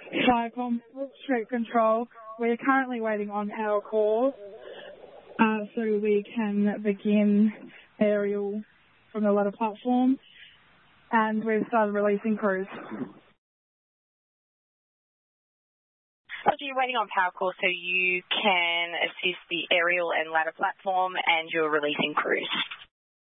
Hi, Commonwealth Street Control. We are currently waiting on our call so we can begin aerial from the ladder platform, and we've started releasing crews. So you're waiting on power call so you can assist the aerial and ladder platform, and you're releasing crews.